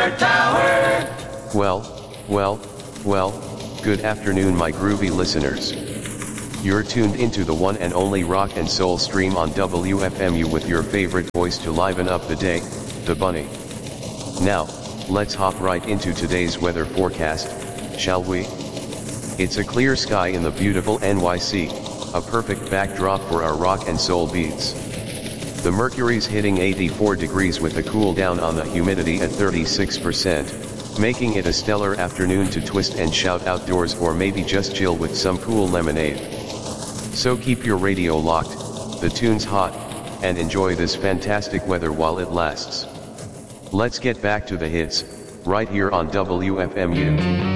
Well, good afternoon my groovy listeners. You're tuned into the one and only rock and soul stream on WFMU with your favorite voice to liven up the day, the Bunny. Now, let's hop right into today's weather forecast, shall we? It's a clear sky in the beautiful NYC, a perfect backdrop for our rock and soul beats. The mercury's hitting 84 degrees with a cool down on the humidity at 36%, making it a stellar afternoon to twist and shout outdoors or maybe just chill with some cool lemonade. So keep your radio locked, the tune's hot, and enjoy this fantastic weather while it lasts. Let's get back to the hits, right here on WFMU.